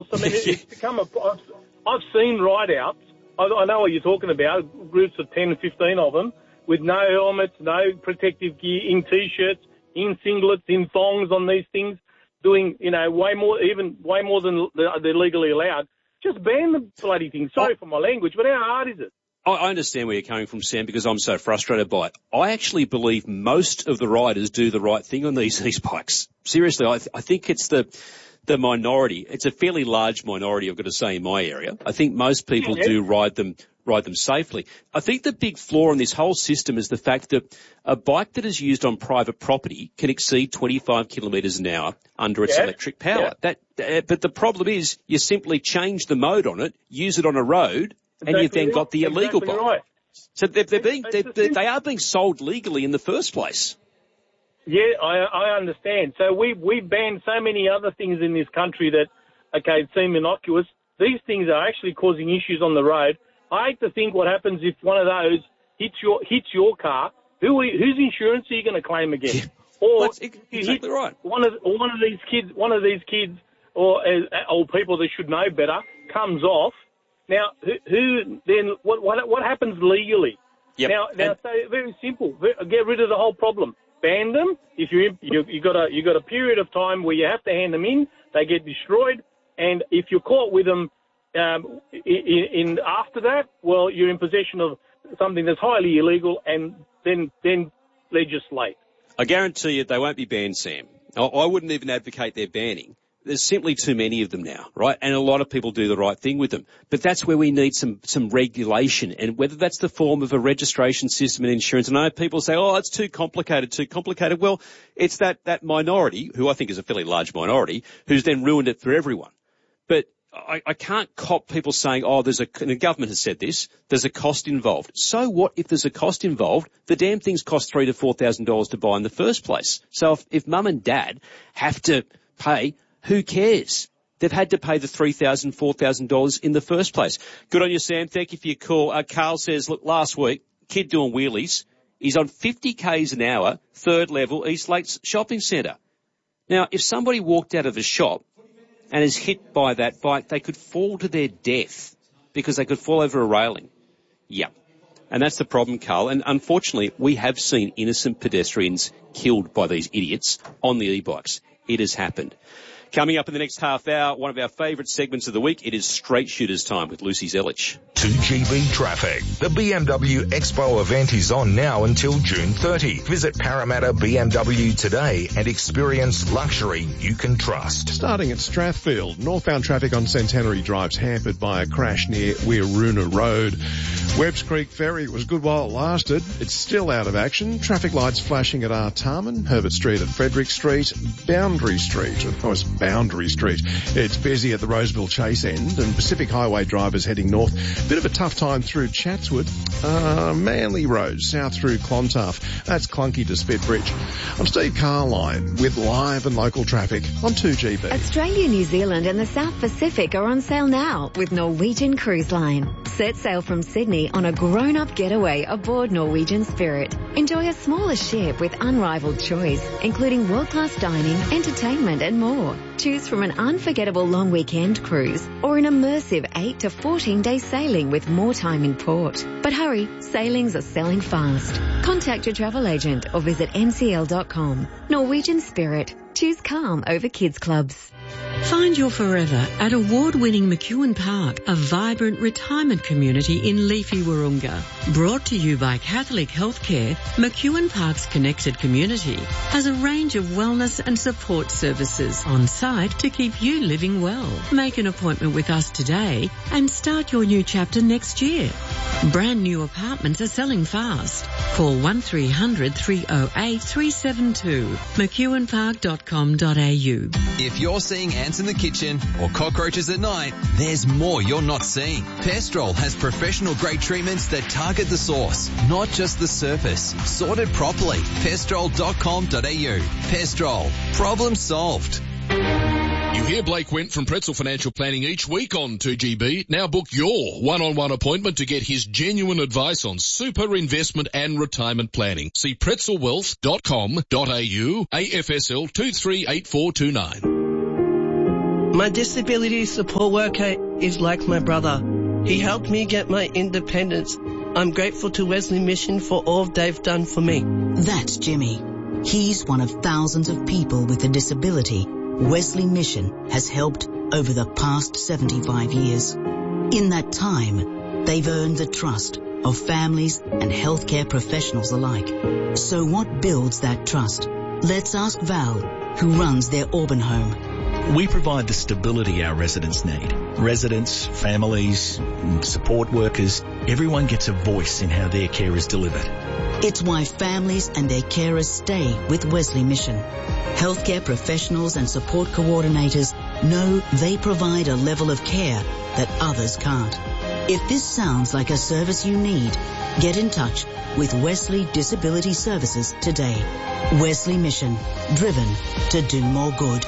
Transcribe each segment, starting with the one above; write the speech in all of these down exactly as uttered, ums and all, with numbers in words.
I mean, it, it's become a... I've, I've seen ride-outs. I, I know what you're talking about, groups of ten and fifteen of them, with no helmets, no protective gear, in T-shirts, in singlets, in thongs on these things, doing, you know, way more, even way more than they're legally allowed. Just ban the bloody thing. Sorry for my language, but how hard is it? I understand where you're coming from, Sam, because I'm so frustrated by it. I actually believe most of the riders do the right thing on these e-bikes. Seriously, I, th- I think it's the the minority. It's a fairly large minority, I've got to say, in my area. I think most people yeah. do ride them ride them safely. I think the big flaw in this whole system is the fact that a bike that is used on private property can exceed twenty-five kilometres an hour under its yeah. electric power. Yeah. That, uh, but the problem is you simply change the mode on it, use it on a road, Exactly and you've then right. got the illegal exactly bike. Right. So they're, they're being, they're, they're, they are being sold legally in the first place. Yeah, I, I understand. So we we banned so many other things in this country that, okay, seem innocuous. These things are actually causing issues on the road. I hate to think what happens if one of those hits your hits your car. Who are you, whose insurance are you going to claim against? Yeah. Or That's exactly right. One of or one of these kids, one of these kids, or or people that should know better, comes off. Now, who, who then? What, what what happens legally? Yep. Now, now, and, so very simple. Get rid of the whole problem. Ban them. If you you you got a you got a period of time where you have to hand them in, they get destroyed. And if you're caught with them um, in, in after that, well, you're in possession of something that's highly illegal, and then then legislate. I guarantee you, they won't be banned, Sam. I, I wouldn't even advocate their banning. There's simply too many of them now, right? And a lot of people do the right thing with them. But that's where we need some, some regulation. And whether that's the form of a registration system and insurance. And I know people say, oh, it's too complicated, too complicated. Well, it's that, that minority, who I think is a fairly large minority, who's then ruined it for everyone. But I, I can't cop people saying, oh, there's a, and the government has said this, there's a cost involved. So what if there's a cost involved? The damn things cost three to four thousand dollars to buy in the first place. So if, if mum and dad have to pay, who cares? They've had to pay the three thousand dollars, four thousand dollars in the first place. Good on you, Sam. Thank you for your call. Uh, Carl says, look, last week, kid doing wheelies, he's on fifty kays an hour, third level, East Lakes Shopping Centre. Now, if somebody walked out of a shop and is hit by that bike, they could fall to their death because they could fall over a railing. Yeah. And that's the problem, Carl. And unfortunately, we have seen innocent pedestrians killed by these idiots on the e-bikes. It has happened. Coming up in the next half hour, one of our favourite segments of the week, it is Straight Shooters time with Lucy Zelich. two G B Traffic. The B M W Expo event is on now until June thirtieth. Visit Parramatta B M W today and experience luxury you can trust. Starting at Strathfield, northbound traffic on Centenary Drive's hampered by a crash near Weiruna Road. Webbs Creek Ferry was good while it lasted. It's still out of action. Traffic lights flashing at Artarmon, Herbert Street at Frederick Street, Boundary Street, of course, Boundary Street. It's busy at the Roseville Chase end, and Pacific Highway drivers heading north. Bit of a tough time through Chatswood. Uh, Manly Road, south through Clontarf. That's clunky to Spit Bridge. I'm Steve Carline with live and local traffic on two G B. Australia, New Zealand and the South Pacific are on sale now with Norwegian Cruise Line. Set sail from Sydney on a grown-up getaway aboard Norwegian Spirit. Enjoy a smaller ship with unrivaled choice, including world-class dining, entertainment and more. Choose from an unforgettable long weekend cruise or an immersive eight to fourteen day sailing with more time in port. But hurry, sailings are selling fast. Contact your travel agent or visit N C L dot com. Norwegian Spirit. Choose calm over kids clubs. Find your forever at award-winning McEwen Park, a vibrant retirement community in leafy Wahroonga. Brought to you by Catholic Healthcare, McEwen Park's connected community has a range of wellness and support services on site to keep you living well. Make an appointment with us today and start your new chapter next year. Brand new apartments are selling fast. Call one three hundred, three oh eight, three seven two, mcewen park dot com dot a u. If you're seeing ants in the kitchen or cockroaches at night, there's more you're not seeing. Pestrol has professional grade treatments that target the source, not just the surface. Sorted properly. pestrol dot com dot a u. Pestrol. Problem solved. You hear Blake Went from Pretzel Financial Planning each week on two G B. Now book your one-on-one appointment to get his genuine advice on super investment and retirement planning. See pretzel wealth dot com dot a u, A F S L two three eight four two nine. My disability support worker is like my brother. He helped me get my independence. I'm grateful to Wesley Mission for all they've done for me. That's Jimmy. He's one of thousands of people with a disability Wesley Mission has helped over the past seventy-five years. In that time, they've earned the trust of families and healthcare professionals alike. So what builds that trust? Let's ask Val, who runs their Auburn home. We provide the stability our residents need. Residents, families, support workers, everyone gets a voice in how their care is delivered. It's why families and their carers stay with Wesley Mission. Healthcare professionals and support coordinators know they provide a level of care that others can't. If this sounds like a service you need, get in touch with Wesley Disability Services today. Wesley Mission, driven to do more good.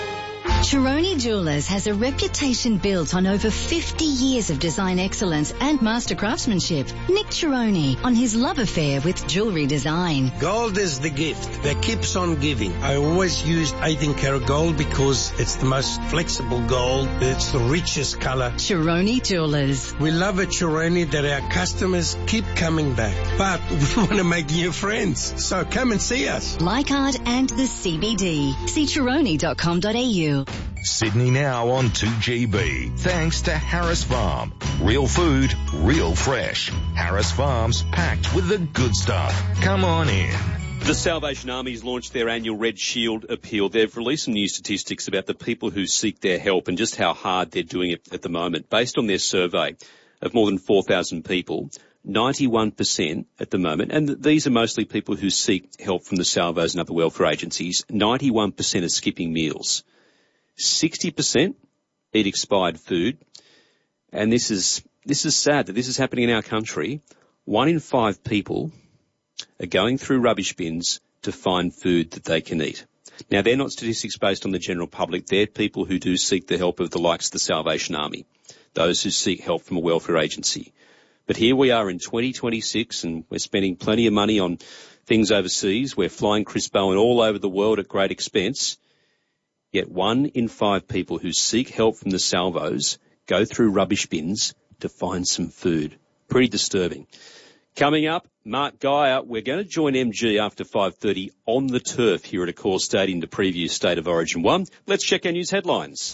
Chironi Jewellers has a reputation built on over fifty years of design excellence and master craftsmanship. Nick Chironi on his love affair with jewellery design. Gold is the gift that keeps on giving. I always used eighteen karat gold because it's the most flexible gold. It's the richest colour. Chironi Jewellers. We love at Chironi that our customers keep coming back. But we want to make new friends. So come and see us. Leichhardt and the C B D. See chironi dot com dot a u. Sydney Now on two G B. Thanks to Harris Farm. Real food, real fresh. Harris Farm's packed with the good stuff. Come on in. The Salvation Army's launched their annual Red Shield appeal. They've released some new statistics about the people who seek their help and just how hard they're doing it at the moment. Based on their survey of more than four thousand people, ninety-one percent at the moment, and these are mostly people who seek help from the Salvos and other welfare agencies, ninety-one percent are skipping meals. sixty percent eat expired food, and this is this is sad that this is happening in our country. One in five people are going through rubbish bins to find food that they can eat. Now, they're not statistics based on the general public. They're people who do seek the help of the likes of the Salvation Army, those who seek help from a welfare agency. But here we are in twenty twenty-six, and we're spending plenty of money on things overseas. We're flying Chris Bowen all over the world at great expense. Yet one in five people who seek help from the Salvos go through rubbish bins to find some food. Pretty disturbing. Coming up, Mark Geyer. We're going to join M G after five thirty on the turf here at Accor Stadium to preview State of Origin one. Let's check our news headlines.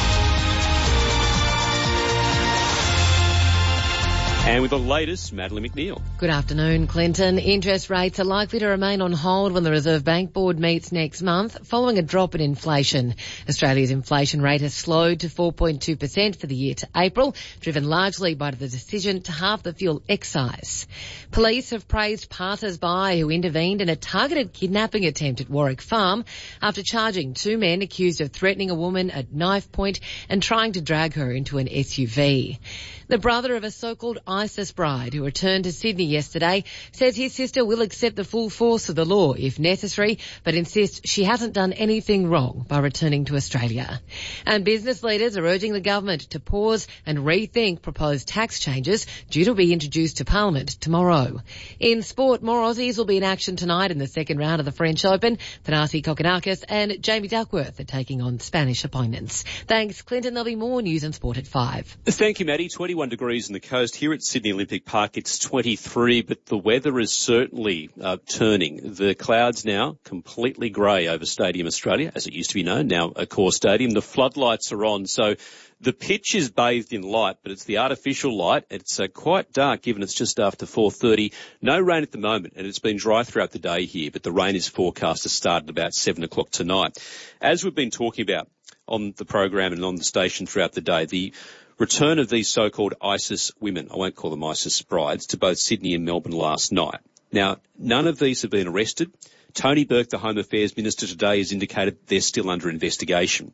And with the latest, Madeline McNeil. Good afternoon, Clinton. Interest rates are likely to remain on hold when the Reserve Bank Board meets next month, following a drop in inflation. Australia's inflation rate has slowed to four point two percent for the year to April, driven largely by the decision to halve the fuel excise. Police have praised passers-by who intervened in a targeted kidnapping attempt at Warwick Farm after charging two men accused of threatening a woman at knife point and trying to drag her into an S U V. The brother of a so-called ISIS bride who returned to Sydney yesterday says his sister will accept the full force of the law if necessary, but insists she hasn't done anything wrong by returning to Australia. And business leaders are urging the government to pause and rethink proposed tax changes due to be introduced to Parliament tomorrow. In sport, more Aussies will be in action tonight in the second round of the French Open. Thanasi Kokkinakis and Jamie Duckworth are taking on Spanish opponents. Thanks, Clinton. There'll be more news and sport at five. Thank you, Maddie. twenty-one degrees on the coast. Here at Sydney Olympic Park, it's twenty-three, but the weather is certainly uh, turning. The clouds now completely grey over Stadium Australia, as it used to be known, now Accor Stadium. The floodlights are on, so the pitch is bathed in light, but it's the artificial light. It's uh, quite dark, given it's just after four thirty. No rain at the moment, and it's been dry throughout the day here, but the rain is forecast to start at about seven o'clock tonight. As we've been talking about on the program and on the station throughout the day, the return of these so-called ISIS women, I won't call them ISIS brides, to both Sydney and Melbourne last night. Now, none of these have been arrested. Tony Burke, the Home Affairs Minister today, has indicated they're still under investigation.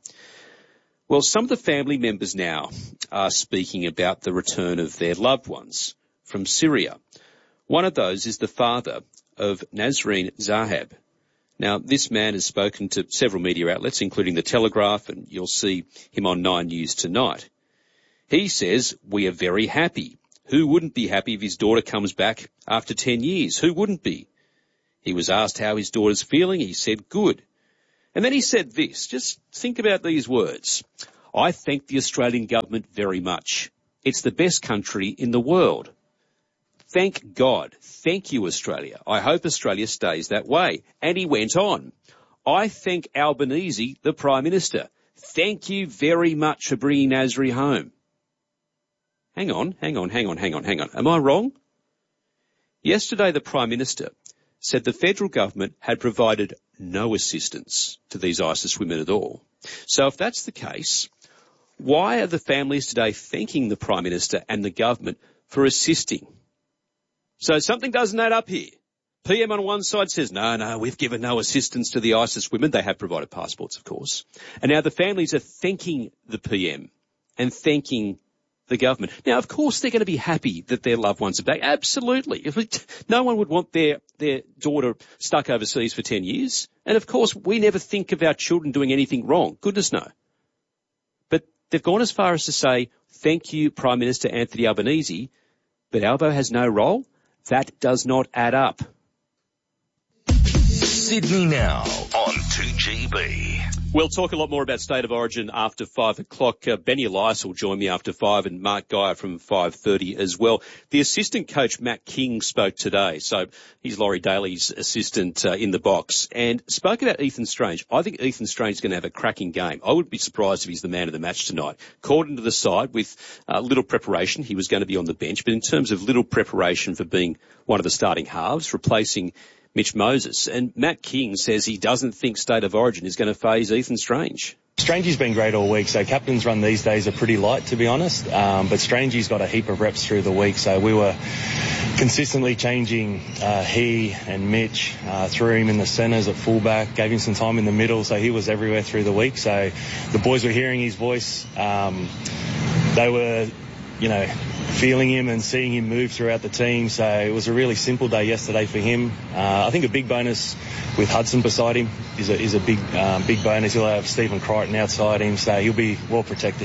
Well, some of the family members now are speaking about the return of their loved ones from Syria. One of those is the father of Nazreen Zahab. Now, this man has spoken to several media outlets, including The Telegraph, and you'll see him on Nine News tonight. He says, we are very happy. Who wouldn't be happy if his daughter comes back after ten years? Who wouldn't be? He was asked how his daughter's feeling. He said, good. And then he said this. Just think about these words. I thank the Australian government very much. It's the best country in the world. Thank God. Thank you, Australia. I hope Australia stays that way. And he went on. I thank Albanese, the Prime Minister. Thank you very much for bringing Nasri home. Hang on, hang on, hang on, hang on, hang on. Am I wrong? Yesterday, the Prime Minister said the federal government had provided no assistance to these ISIS women at all. So if that's the case, why are the families today thanking the Prime Minister and the government for assisting? So something doesn't add up here. P M on one side says, no, no, we've given no assistance to the ISIS women. They have provided passports, of course. And now the families are thanking the P M and thanking the government. Now, of course, they're going to be happy that their loved ones are back. Absolutely. If it, no one would want their, their daughter stuck overseas for ten years. And, of course, we never think of our children doing anything wrong. Goodness no. But they've gone as far as to say, thank you, Prime Minister Anthony Albanese, but Albo has no role? That does not add up. Sydney Now on two G B. We'll talk a lot more about State of Origin after five o'clock. Uh, Benny Elias will join me after five and Mark Geyer from five thirty as well. The assistant coach, Matt King, spoke today. So he's Laurie Daly's assistant uh, in the box and spoke about Ethan Strange. I think Ethan Strange is going to have a cracking game. I wouldn't be surprised if he's the man of the match tonight. Called into the side with uh, little preparation. He was going to be on the bench, but in terms of little preparation for being one of the starting halves, replacing Mitch Moses. And Matt King says he doesn't think State of Origin is going to phase Ethan Strange. Strangey's been great all week, so captain's run these days are pretty light, to be honest. Um, but Strangey's got a heap of reps through the week, so we were consistently changing uh, he and Mitch, uh, threw him in the centres at fullback, gave him some time in the middle, so he was everywhere through the week. So the boys were hearing his voice. Um, they were, you know, feeling him and seeing him move throughout the team. So it was a really simple day yesterday for him. Uh, I think a big bonus with Hudson beside him is a, is a big, um, big bonus. He'll have Stephen Crichton outside him, so he'll be well protected.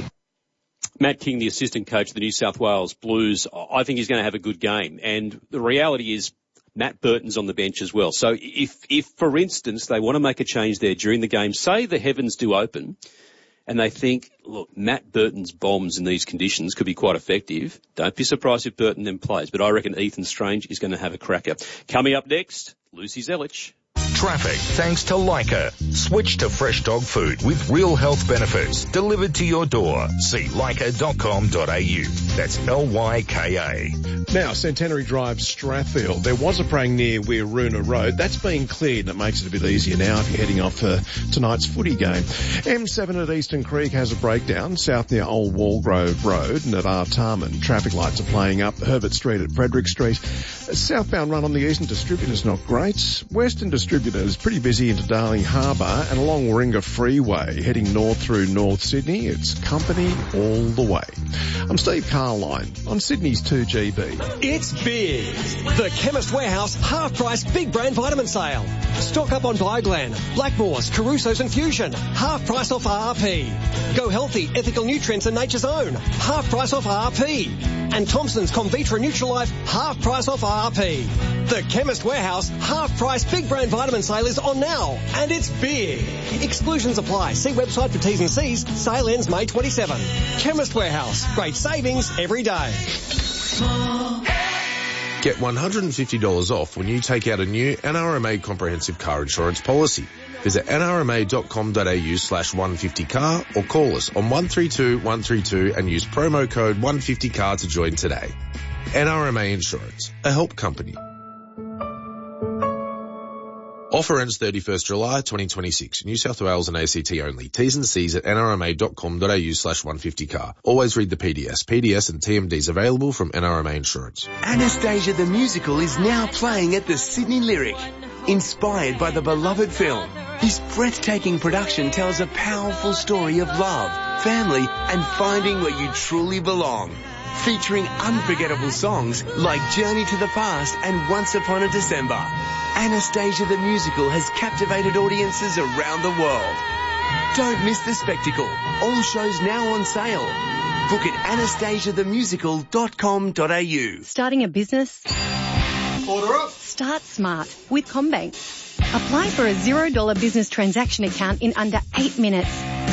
Matt King, the assistant coach of the New South Wales Blues, I think he's going to have a good game. And the reality is Matt Burton's on the bench as well. So if, if for instance, they want to make a change there during the game, say the heavens do open, and they think, look, Matt Burton's bombs in these conditions could be quite effective. Don't be surprised if Burton then plays. But I reckon Ethan Strange is going to have a cracker. Coming up next, Lucy Zelich. Traffic thanks to Leica. Switch to fresh dog food with real health benefits delivered to your door. See leica dot com dot a u. That's L Y K A. Now, Centenary Drive, Strathfield. There was a prang near Wirroona Road. That's been cleared and it makes it a bit easier now if you're heading off for tonight's footy game. M seven at Eastern Creek has a breakdown south near Old Walgrove Road and at Artarmon. Traffic lights are playing up. Herbert Street at Frederick Street. A southbound run on the Eastern Distributor's not great. Western Distributor's pretty busy into Darling Harbour and along Warringah Freeway heading north through North Sydney. It's company all the way. I'm Steve Carline on Sydney's two G B. It's big. The Chemist Warehouse half-price big brand vitamin sale. Stock up on Bioglan, Blackmores, Caruso's and Fusion. Half price off R R P. Go Healthy, Ethical Nutrients and Nature's Own. Half price off R R P. And Thompson's Convitra Nutrilife. Half price off R R P. The Chemist Warehouse half-price big brand vitamin sale is on now. And it's big. Exclusions apply. See website for T's and C's. Sale ends May twenty-seventh. Chemist Warehouse. Great savings every day. Get one hundred fifty dollars off when you take out a new N R M A comprehensive car insurance policy. Visit n r m a dot com dot a u slash one fifty car or call us on one three two one three two and use promo code one fifty car to join today. N R M A Insurance, a help company. Offer ends thirty-first July twenty twenty-six. New South Wales and A C T only. T's and C's at n r m a dot com dot a u slash one fifty car. Always read the P D S. P D S and T M Ds available from N R M A Insurance. Anastasia the Musical is now playing at the Sydney Lyric. Inspired by the beloved film, this breathtaking production tells a powerful story of love, family, and finding where you truly belong. Featuring unforgettable songs like Journey to the Past and Once Upon a December. Anastasia the Musical has captivated audiences around the world. Don't miss the spectacle. All shows now on sale. Book at anastasia the musical dot com dot a u. Starting a business? Order up. Start smart with CommBank. Apply for a zero dollar business transaction account in under eight minutes.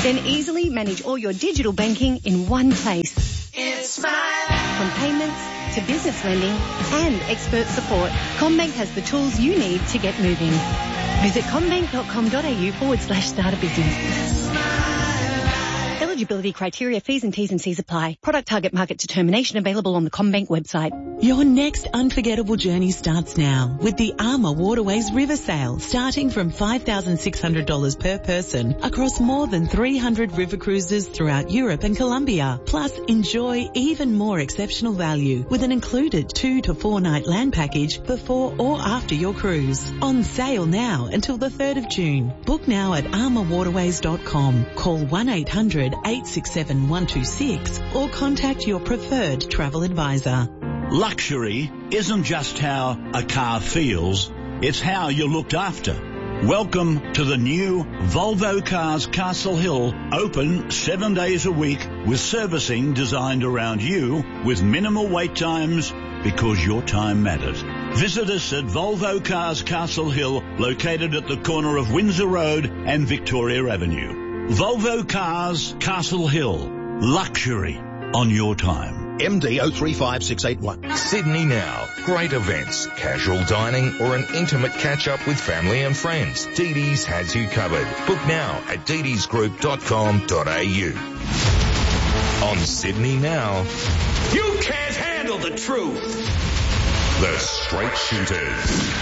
Then easily manage all your digital banking in one place. It's Smile. From payments to business lending and expert support, CommBank has the tools you need to get moving. Visit commbank.com.au forward slash start a business. Eligibility criteria, fees and T's and C's apply. Product target market determination available on the CommBank website. Your next unforgettable journey starts now with the Armour Waterways River Sail, starting from five thousand six hundred dollars per person across more than three hundred river cruises throughout Europe and Colombia. Plus, enjoy even more exceptional value with an included two to four night land package before or after your cruise. On sale now until the third of June. Book now at armour waterways dot com. Call one eight hundred eight six seven one two six or contact your preferred travel advisor. Luxury isn't just how a car feels, it's how you're looked after. Welcome to the new Volvo Cars Castle Hill, open seven days a week with servicing designed around you with minimal wait times because your time matters. Visit us at Volvo Cars Castle Hill, located at the corner of Windsor Road and Victoria Avenue. Volvo Cars Castle Hill, luxury on your time. M D zero three five six eight one. Sydney Now. Great events, casual dining or an intimate catch-up with family and friends. Dee Dee's has you covered. Book now at dee dees group dot com dot a u. On Sydney Now. You can't handle the truth. The Straight Shooters.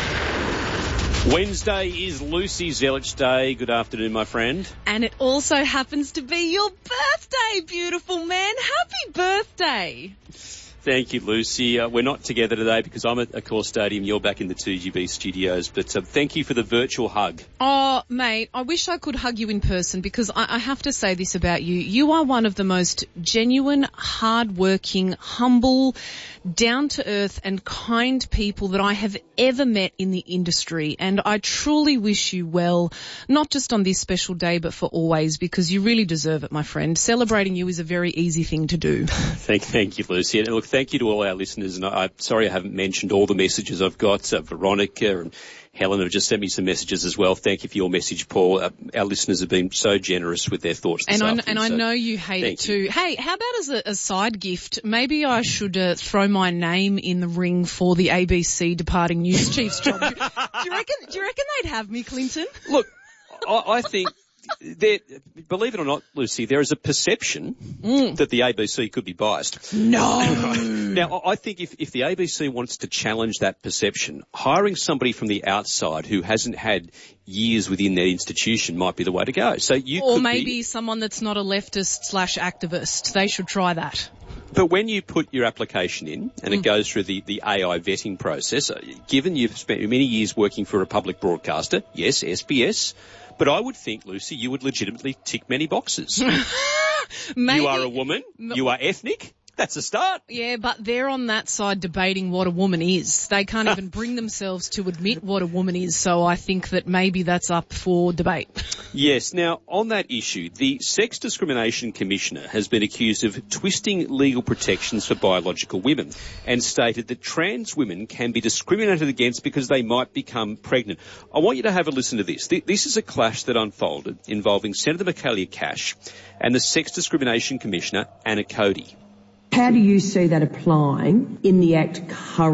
Wednesday is Lucy Zelich Day. Good afternoon, my friend. And it also happens to be your birthday, beautiful man. Happy birthday. Thank you, Lucy. Uh, we're not together today because I'm at Accor Stadium. You're back in the two G B studios. But uh, thank you for the virtual hug. Oh, mate, I wish I could hug you in person because I, I have to say this about you. You are one of the most genuine, hard-working, humble, down-to-earth and kind people that I have ever met in the industry. And I truly wish you well, not just on this special day, but for always, because you really deserve it, my friend. Celebrating you is a very easy thing to do. thank, thank you, Lucy. And look, thank you to all our listeners. And I, I'm sorry I haven't mentioned all the messages I've got. Uh, Veronica and Helen have just sent me some messages as well. Thank you for your message, Paul. Uh, our listeners have been so generous with their thoughts this and I, afternoon. And so I know you hate it too. You. Hey, how about as a, a side gift, maybe I should uh, throw my name in the ring for the A B C departing news chief's job. Do, do you reckon? Do you reckon they'd have me, Clinton? Look, I, I think. There, believe it or not, Lucy, there is a perception mm. that the A B C could be biased. No. Now, I think if, if the A B C wants to challenge that perception, hiring somebody from the outside who hasn't had years within their institution might be the way to go. So you or could maybe be, someone that's not a leftist slash activist. They should try that. But when you put your application in and mm. it goes through the, the A I vetting process, given you've spent many years working for a public broadcaster, yes, S B S, but I would think, Lucy, you would legitimately tick many boxes. Maybe, you are a woman. You are ethnic. That's a start. Yeah, but they're on that side debating what a woman is. They can't even bring themselves to admit what a woman is, so I think that maybe that's up for debate. Yes. Now, on that issue, the Sex Discrimination Commissioner has been accused of twisting legal protections for biological women and stated that trans women can be discriminated against because they might become pregnant. I want you to have a listen to this. This is a clash that unfolded involving Senator Michaelia Cash and the Sex Discrimination Commissioner, Anna Cody. How do you see that applying in the Act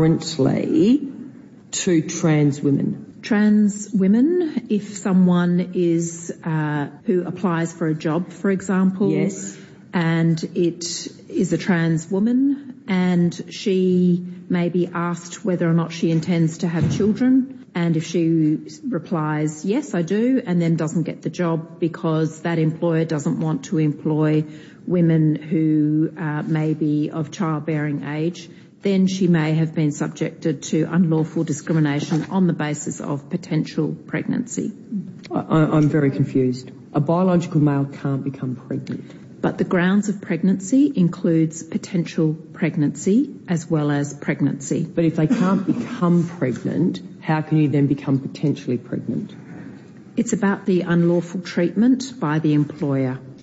currently to trans women? Trans women, if someone is uh, who applies for a job, for example, yes, and it is a trans woman and she may be asked whether or not she intends to have children, and if she replies, yes, I do, and then doesn't get the job because that employer doesn't want to employ women who uh, may be of childbearing age, then she may have been subjected to unlawful discrimination on the basis of potential pregnancy. I, I'm very confused. A biological male can't become pregnant. But the grounds of pregnancy includes potential pregnancy as well as pregnancy. But if they can't become pregnant, how can you then become potentially pregnant? It's about the unlawful treatment by the employer.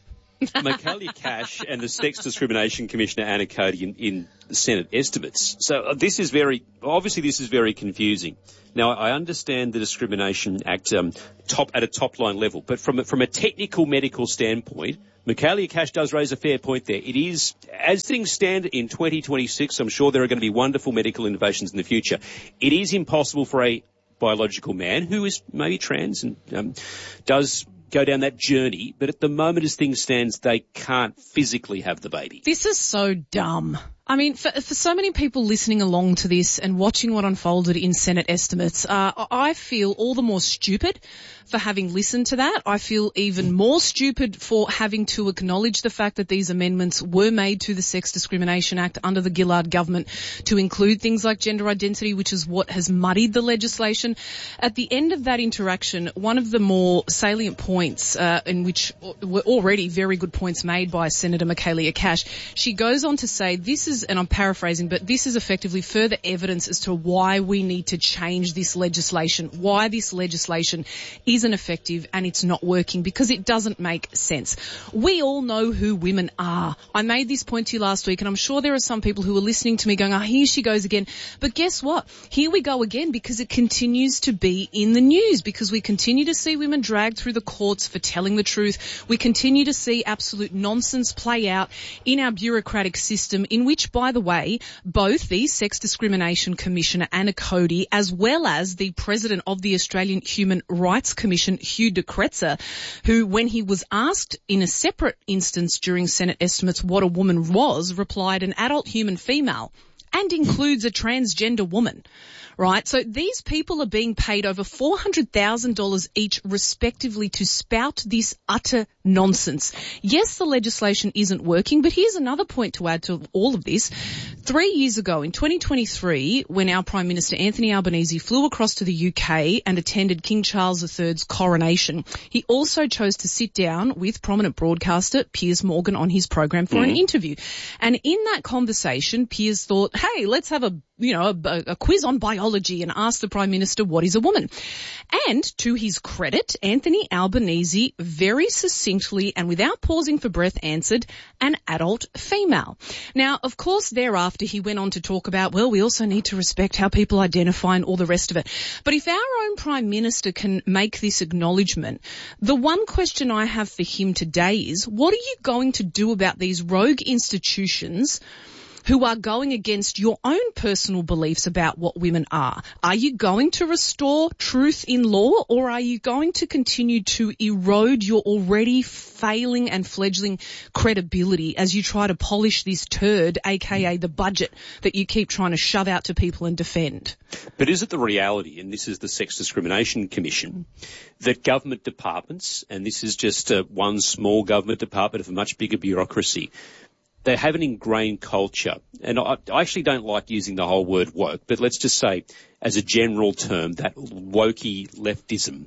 Michaelia Cash and the Sex Discrimination Commissioner Anna Cody in, in the Senate estimates. So uh, this is very, obviously this is very confusing. Now, I understand the Discrimination Act um, top at a top-line level, but from a, from a technical medical standpoint, Michaelia Cash does raise a fair point there. It is, as things stand in twenty twenty-six, I'm sure there are going to be wonderful medical innovations in the future. It is impossible for a biological man who is maybe trans and um, does go down that journey, but at the moment as things stand, they can't physically have the baby. This is so dumb. I mean, for, for so many people listening along to this and watching what unfolded in Senate estimates, uh, I feel all the more stupid for having listened to that. I feel even more stupid for having to acknowledge the fact that these amendments were made to the Sex Discrimination Act under the Gillard government to include things like gender identity, which is what has muddied the legislation. At the end of that interaction, one of the more salient points, uh, in which were already very good points made by Senator Michaelia Cash, she goes on to say this is, and I'm paraphrasing, but this is effectively further evidence as to why we need to change this legislation, why this legislation isn't effective and it's not working, because it doesn't make sense. We all know who women are. I made this point to you last week, and I'm sure there are some people who are listening to me going, oh, here she goes again. But guess what? Here we go again, because it continues to be in the news, because we continue to see women dragged through the courts for telling the truth. We continue to see absolute nonsense play out in our bureaucratic system, in which, by the way, both the Sex Discrimination Commissioner, Anna Cody, as well as the President of the Australian Human Rights Commission, Hugh de Kretser, who, when he was asked in a separate instance during Senate estimates what a woman was, replied an adult human female, and includes a transgender woman. Right? So these people are being paid over four hundred thousand dollars each respectively to spout this utter nonsense. Yes, the legislation isn't working, but here's another point to add to all of this. Three years ago, in twenty twenty-three, when our Prime Minister Anthony Albanese flew across to the U K and attended King Charles the third's coronation, he also chose to sit down with prominent broadcaster Piers Morgan on his program for mm. an interview. And in that conversation, Piers thought, hey, let's have a you know, a, a quiz on biology and ask the Prime Minister what is a woman. And to his credit, Anthony Albanese very succinctly and without pausing for breath answered, an adult female. Now, of course, thereafter he went on to talk about, well, we also need to respect how people identify and all the rest of it. But if our own Prime Minister can make this acknowledgement, the one question I have for him today is, what are you going to do about these rogue institutions who are going against your own personal beliefs about what women are? Are you going to restore truth in law, or are you going to continue to erode your already failing and fledgling credibility as you try to polish this turd, aka the budget, that you keep trying to shove out to people and defend? But is it the reality, and this is the Sex Discrimination Commission, that government departments, and this is just uh, one small government department of a much bigger bureaucracy, they have an ingrained culture, and I, I actually don't like using the whole word woke, but let's just say as a general term, that wokey leftism,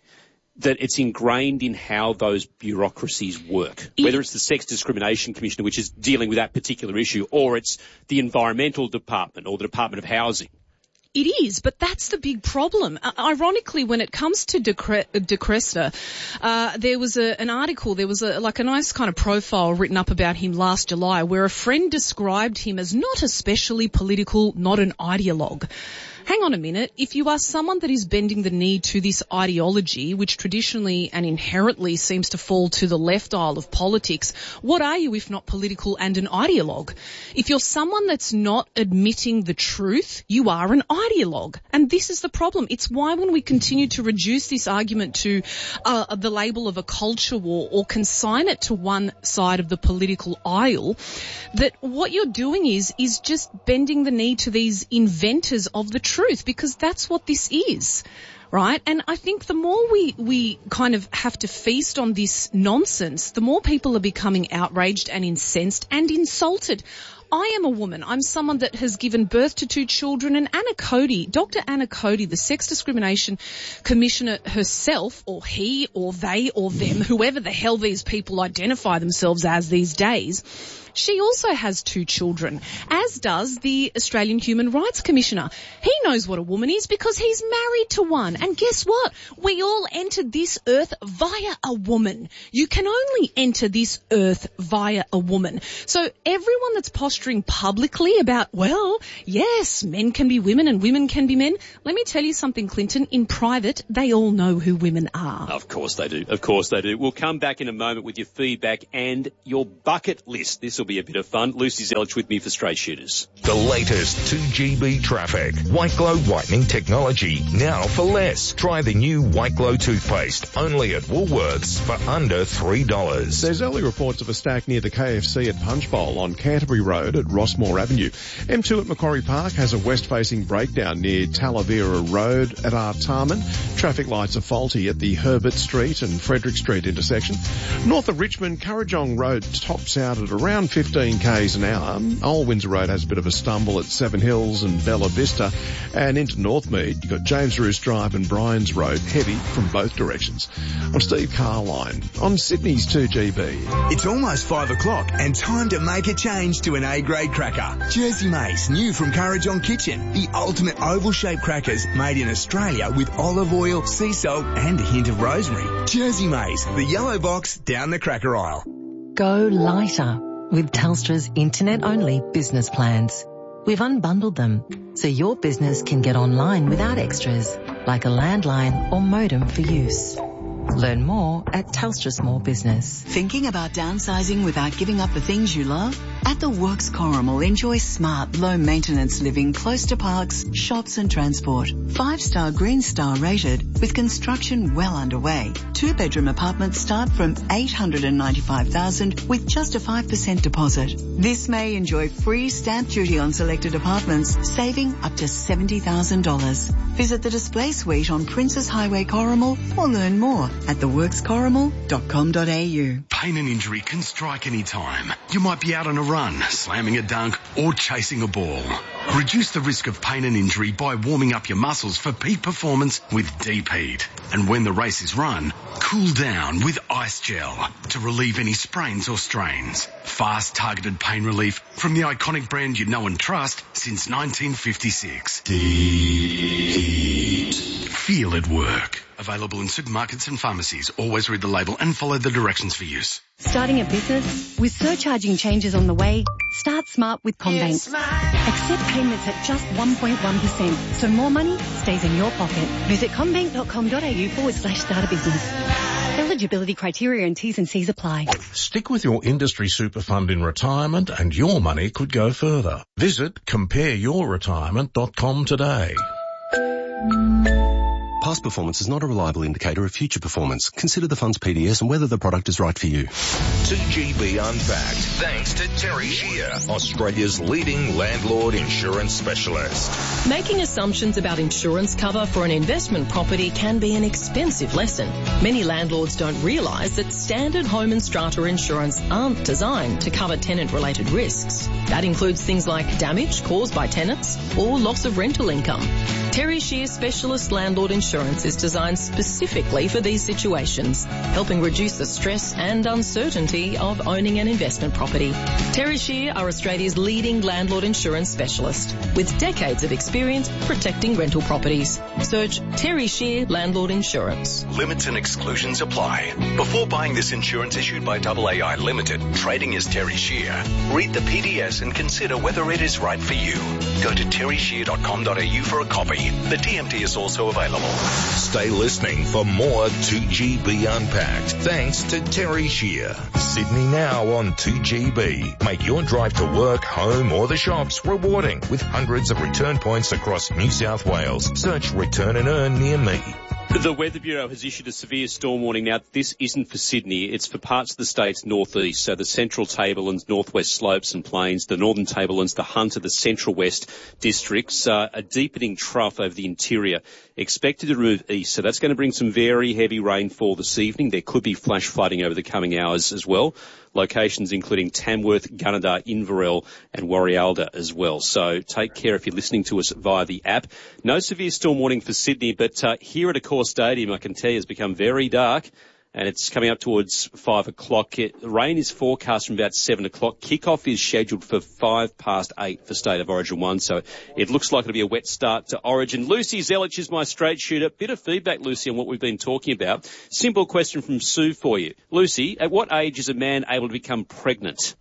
that it's ingrained in how those bureaucracies work, whether it's the Sex Discrimination Commissioner, which is dealing with that particular issue, or it's the Environmental Department or the Department of Housing. It is, but that's the big problem. Uh, ironically, when it comes to De, Cre- De Kretser, uh, there was a, an article, there was a, like a nice kind of profile written up about him last July where a friend described him as not especially political, not an ideologue. Hang on a minute. If you are someone that is bending the knee to this ideology, which traditionally and inherently seems to fall to the left aisle of politics, what are you if not political and an ideologue? If you're someone that's not admitting the truth, you are an ideologue. And this is the problem. It's why when we continue to reduce this argument to uh, the label of a culture war or consign it to one side of the political aisle, that what you're doing is, is just bending the knee to these inventors of the truth. Truth, because that's what this is, right? And I think the more we, we kind of have to feast on this nonsense, the more people are becoming outraged and incensed and insulted. I am a woman. I'm someone that has given birth to two children, and Anna Cody, Doctor Anna Cody, the Sex Discrimination Commissioner herself, or he or they or them, whoever the hell these people identify themselves as these days, She also has two children, as does the Australian Human Rights Commissioner. He knows what a woman is because he's married to one. And guess what? We all entered this earth via a woman. You can only enter this earth via a woman. So everyone that's posturing publicly about, well, yes, men can be women and women can be men. Let me tell you something, Clinton. In private, they all know who women are. Of course they do. Of course they do. We'll come back in a moment with your feedback and your bucket list. This will be a bit of fun. Lucy Zelich with me for Straight Shooters. The latest two G B traffic. White Glow whitening technology. Now for less. Try the new White Glow toothpaste. Only at Woolworths for under three dollars. There's early reports of a stack near the K F C at Punchbowl on Canterbury Road at Rossmore Avenue. M two at Macquarie Park has a west-facing breakdown near Talavera Road at Artarmon. Traffic lights are faulty at the Herbert Street and Frederick Street intersection. North of Richmond, Currajong Road tops out at around fifteen k's an hour. Old Windsor Road has a bit of a stumble at Seven Hills and Bella Vista. And into Northmead, you've got James Roos Drive and Bryans Road heavy from both directions. I'm Steve Carline on Sydney's two G B. It's almost five o'clock and time to make a change to an A-grade cracker. Jersey Mace, new from Currajong Kitchen. The ultimate oval-shaped crackers made in Australia with olive oil, sea salt and a hint of rosemary. Jersey Mace, the yellow box down the cracker aisle. Go lighter with Telstra's internet-only business plans. We've unbundled them so your business can get online without extras like a landline or modem for use. Learn more at Telstra Small Business. Thinking about downsizing without giving up the things you love? At the Works Corrimal, enjoy smart, low-maintenance living close to parks, shops and transport. Five-star Green Star rated with construction well underway. Two-bedroom apartments start from eight hundred ninety-five thousand dollars with just a five percent deposit. This May, enjoy free stamp duty on selected apartments, saving up to seventy thousand dollars. Visit the display suite on Princess Highway Corrimal or learn more at the works corrimal dot com dot a u. Pain and injury can strike any time. You might be out on a run, slamming a dunk or chasing a ball. Reduce the risk of pain and injury by warming up your muscles for peak performance with Deep Heat. And when the race is run, cool down with Ice Gel to relieve any sprains or strains. Fast targeted pain relief from the iconic brand you know and trust since nineteen fifty-six. Deep Heat. Feel it work. Available in supermarkets and pharmacies. Always read the label and follow the directions for use. Starting a business? With surcharging changes on the way, start smart with CommBank. Accept payments at just one point one percent, so more money stays in your pocket. Visit commbank.com.au forward slash start a business. Eligibility criteria and T's and C's apply. Stick with your industry super fund in retirement and your money could go further. Visit compare your retirement dot com today. Past performance is not a reliable indicator of future performance. Consider the fund's P D S and whether the product is right for you. two G B Unpacked, thanks to Terry Shear, Australia's leading landlord insurance specialist. Making assumptions about insurance cover for an investment property can be an expensive lesson. Many landlords don't realise that standard home and strata insurance aren't designed to cover tenant-related risks. That includes things like damage caused by tenants or loss of rental income. Terry Shear Specialist Landlord Insurance is designed specifically for these situations, helping reduce the stress and uncertainty of owning an investment property. Terry Shear are Australia's leading landlord insurance specialist, with decades of experience protecting rental properties. Search Terry Shear Landlord Insurance. Limits and exclusions apply. Before buying this insurance issued by A A I Limited, trading as Terry Shear, read the P D S and consider whether it is right for you. Go to terry shear dot com dot a u for a copy. The T M T is also available. Stay listening for more two G B Unpacked. Thanks to Terry Shear. Sydney Now on two G B. Make your drive to work, home or the shops rewarding with hundreds of return points across New South Wales. Search Return and Earn near me. The Weather Bureau has issued a severe storm warning. Now, this isn't for Sydney. It's for parts of the state's northeast, so the Central Tablelands, Northwest Slopes and Plains, the Northern Tablelands, the Hunter, the Central West districts. Uh, a deepening trough over the interior expected to move east, so that's going to bring some very heavy rainfall this evening. There could be flash flooding over the coming hours as well. Locations including Tamworth, Gunnedah, Inverell and Warialda as well. So take care if you're listening to us via the app. No severe storm warning for Sydney, but uh, here at Accor Stadium, I can tell you, has become very dark and it's coming up towards five o'clock. It, the rain is forecast from about seven o'clock. Kickoff is scheduled for five past eight for State of Origin one, so it looks like it'll be a wet start to Origin. Lucy Zelich is my straight shooter. Bit of feedback, Lucy, on what we've been talking about. Simple question from Sue for you. Lucy, at what age is a man able to become pregnant?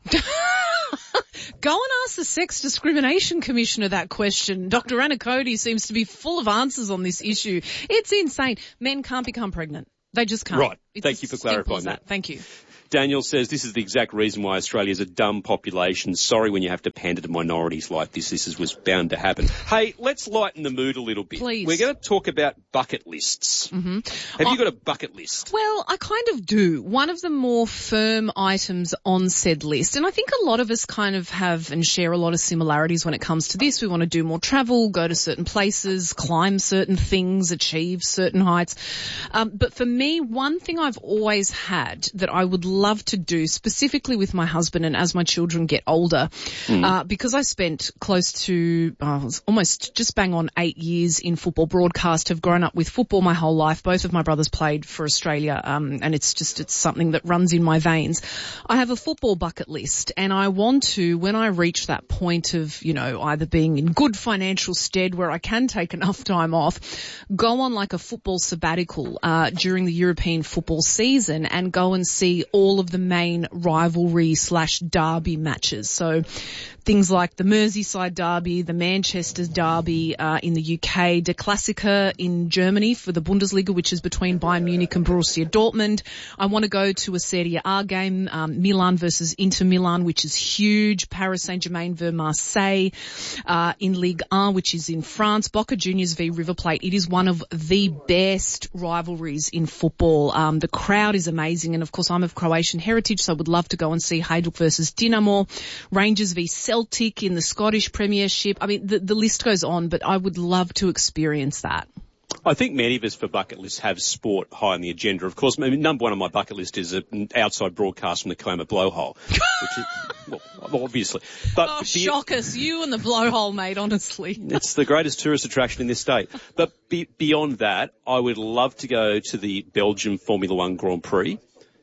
Go and ask the Sex Discrimination Commissioner that question. Doctor Anna Cody seems to be full of answers on this issue. It's insane. Men can't become pregnant. They just can't. Right. It's Thank you for clarifying that. that. Thank you. Daniel says this is the exact reason why Australia is a dumb population. Sorry when you have to pander to minorities like this. This is, was bound to happen. Hey, let's lighten the mood a little bit. Please. We're going to talk about bucket lists. Mm-hmm. Have I, you got a bucket list? Well, I kind of do. One of the more firm items on said list, and I think a lot of us kind of have and share a lot of similarities when it comes to this. We want to do more travel, go to certain places, climb certain things, achieve certain heights. Um, but for me, one thing I've always had that I would love to do, specifically with my husband and as my children get older, mm. uh, because I spent close to uh, almost just bang on eight years in football broadcast, have grown up with football my whole life. Both of my brothers played for Australia, um, and it's just, it's something that runs in my veins. I have a football bucket list, and I want to, when I reach that point of, you know, either being in good financial stead where I can take enough time off, go on like a football sabbatical, uh, during the European football season and go and see all of the main rivalry slash derby matches. So things like the Merseyside derby, the Manchester derby uh, in the U K, Der Klassiker in Germany for the Bundesliga, which is between Bayern Munich and Borussia Dortmund. I want to go to a Serie A game, um, Milan versus Inter Milan, which is huge, Paris Saint-Germain versus Marseille uh, in Ligue one, which is in France, Boca Juniors v River Plate. It is one of the best rivalries in football. Um, the crowd is amazing, and of course I'm of Croatian heritage, so I would love to go and see Hajduk versus Dinamo, Rangers v Celtic in the Scottish Premiership. I mean, the, the list goes on, but I would love to experience that. I think many of us for bucket lists have sport high on the agenda. Of course, I mean, number one on my bucket list is an outside broadcast from the Coma Blowhole, which is, well, obviously. But oh, the, shock us. You and the blowhole, mate, honestly. It's the greatest tourist attraction in this state. But be, beyond that, I would love to go to the Belgium Formula One Grand Prix,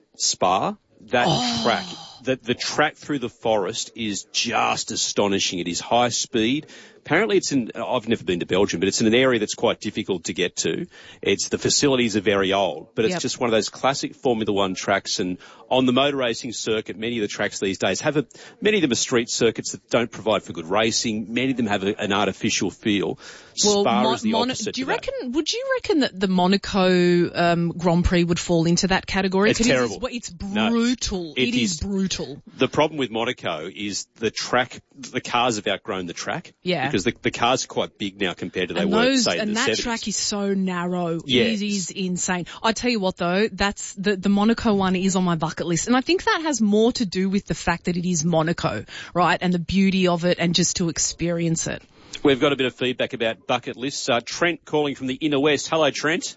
Spa. That oh. track, the, the track through the forest is just astonishing. It is high speed. Apparently it's in, I've never been to Belgium, but it's in an area that's quite difficult to get to. It's, the facilities are very old, but it's yep. just one of those classic Formula One tracks. And on the motor racing circuit, many of the tracks these days have a, many of them are street circuits that don't provide for good racing. Many of them have a, an artificial feel. Well, Spa Mon- is the Mon- opposite. Do you to reckon, that. would you reckon that the Monaco, um, Grand Prix would fall into that category? It's terrible. It's, it's brutal. No, it, it is, is brutal. The problem with Monaco is the track, the cars have outgrown the track. Yeah. Because the, the cars are quite big now compared to they and were, those, say, in and the that seventies. track is so narrow. Yes. It is insane. I tell you what though, that's, the, the Monaco one is on my bucket list. And I think that has more to do with the fact that it is Monaco, right? And the beauty of it and just to experience it. We've got a bit of feedback about bucket lists. Uh, Trent calling from the Inner West. Hello, Trent.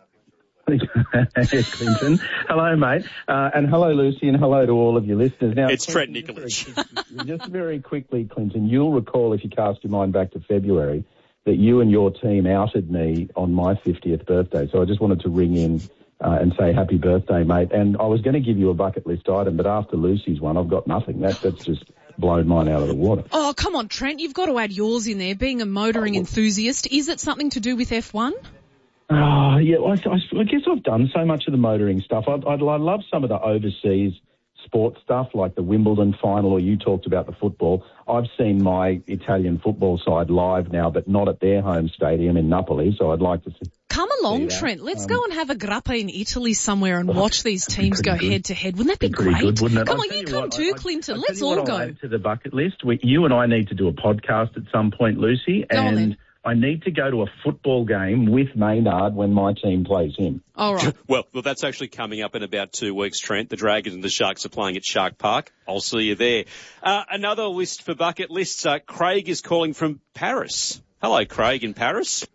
Clinton. Hello, mate. Uh, and hello, Lucy, and hello to all of your listeners. Now, it's Clinton, Trent Nicholas. Just very quickly, Clinton, you'll recall, if you cast your mind back to February, that you and your team outed me on my fiftieth birthday. So I just wanted to ring in uh, and say happy birthday, mate. And I was going to give you a bucket list item, but after Lucy's one, I've got nothing. That, that's just blown mine out of the water. Oh, come on, Trent. You've got to add yours in there. Being a motoring oh, well, enthusiast, is it something to do with F one? Oh, yeah, I, I, I guess I've done so much of the motoring stuff. I'd, I'd, I love some of the overseas sports stuff, like the Wimbledon final, or you talked about the football. I've seen my Italian football side live now, but not at their home stadium in Napoli, so I'd like to see. Come along, Trent. Let's um, go and have a grappa in Italy somewhere and watch these teams go good. head to head. Wouldn't that be, be great? Good, wouldn't it? Come I'll on, you, you come what, too, I, Clinton. I, Let's all go. I'll add to the bucket list. We, you and I need to do a podcast at some point, Lucy, go and I need to go to a football game with Maynard when my team plays him. All right. Well, well, that's actually coming up in about two weeks, Trent. The Dragons and the Sharks are playing at Shark Park. I'll see you there. Uh, another list for bucket lists. Uh, Craig is calling from Paris. Hello, Craig in Paris.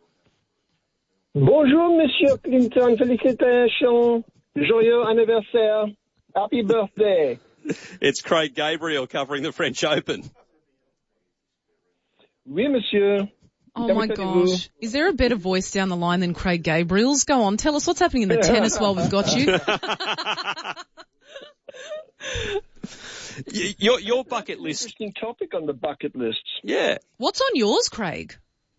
Bonjour, Monsieur Clinton. Félicitations. Joyeux anniversaire. Happy birthday. It's Craig Gabriel covering the French Open. Oui, monsieur. Oh my gosh. Is there a better voice down the line than Craig Gabriel's? Go on, tell us what's happening in the tennis while we've got you. your, your bucket list. Interesting topic on the bucket lists. Yeah. What's on yours, Craig?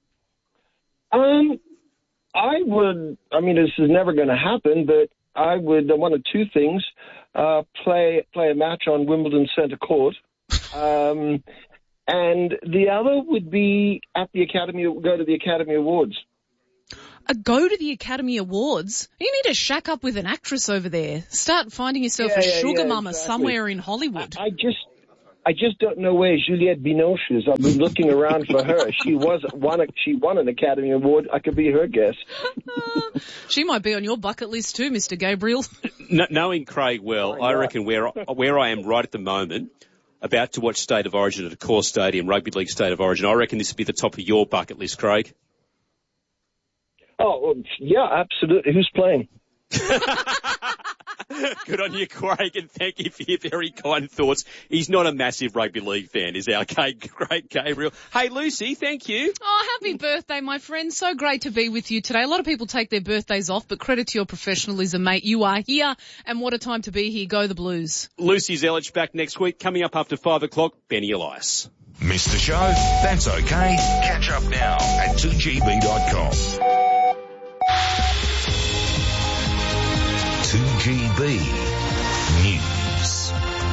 Um, I would, I mean, this is never going to happen, but I would, uh, one of two things, uh, play, play a match on Wimbledon Centre Court. Um, and the other would be at the Academy, go to the Academy Awards. Uh, go to the Academy Awards? You need to shack up with an actress over there. Start finding yourself Yeah, a yeah, sugar yeah, mama exactly. somewhere in Hollywood. I, I just, I just don't know where Juliette Binoche is. I've been looking around for her. She was won. A, she won an Academy Award. I could be her guest. She might be on your bucket list too, Mister Gabriel. No, knowing Craig well, I reckon where where I am right at the moment, about to watch State of Origin at a core stadium, Rugby League State of Origin, I reckon this would be the top of your bucket list, Craig. Oh, yeah, absolutely. Who's playing? Good on you, Craig, and thank you for your very kind thoughts. He's not a massive Rugby League fan, is our Craig Gabriel. Hey, Lucy, thank you. Oh, happy birthday, my friend. So great to be with you today. A lot of people take their birthdays off, but credit to your professionalism, mate. You are here, and what a time to be here. Go the Blues. Lucy Zelich back next week. Coming up after five o'clock, Benny Elias. Missed the show? That's okay. Catch up now at two G B dot com. two G B News.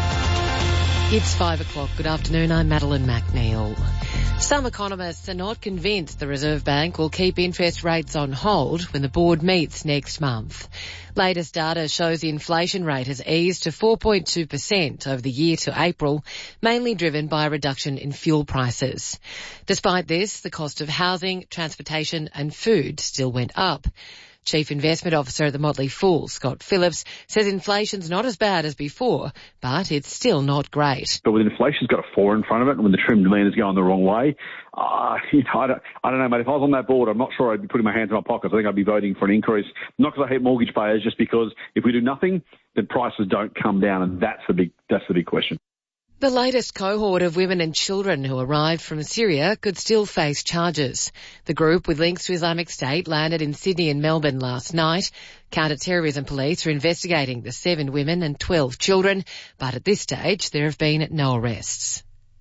It's five o'clock. Good afternoon. I'm Madeline McNeil. Some economists are not convinced the Reserve Bank will keep interest rates on hold when the board meets next month. Latest data shows the inflation rate has eased to four point two percent over the year to April, mainly driven by a reduction in fuel prices. Despite this, the cost of housing, transportation and food still went up. Chief Investment Officer at the Motley Fool, Scott Phillips, says inflation's not as bad as before, but it's still not great. But when inflation's got a four in front of it and when the trim demand is going the wrong way, uh, you know, I, don't, I don't know, mate. If I was on that board, I'm not sure I'd be putting my hands in my pockets. I think I'd be voting for an increase, not because I hate mortgage payers, just because if we do nothing, then prices don't come down, and that's the big, that's the big question. The latest cohort of women and children who arrived from Syria could still face charges. The group with links to Islamic State landed in Sydney and Melbourne last night. Counter-terrorism police are investigating the seven women and twelve children, but at this stage there have been no arrests.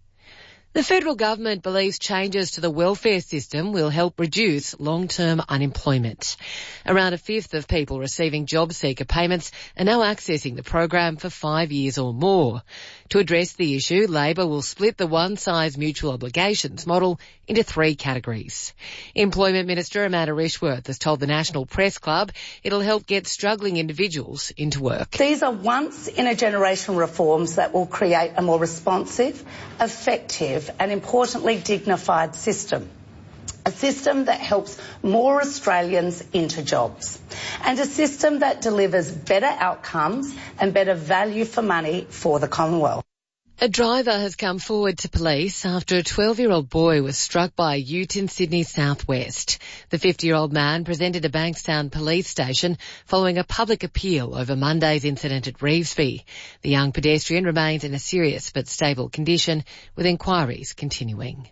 The federal government believes changes to the welfare system will help reduce long-term unemployment. Around a fifth of people receiving job seeker payments are now accessing the program for five years or more. To address the issue, Labor will split the one-size mutual obligations model into three categories. Employment Minister Amanda Rishworth has told the National Press Club it'll help get struggling individuals into work. These are once-in-a-generation reforms that will create a more responsive, effective and importantly dignified system. A system that helps more Australians into jobs. And a system that delivers better outcomes and better value for money for the Commonwealth. A driver has come forward to police after a twelve-year-old boy was struck by a ute in Sydney's southwest. The fifty-year-old man presented to Bankstown Police Station following a public appeal over Monday's incident at Revesby. The young pedestrian remains in a serious but stable condition, with inquiries continuing.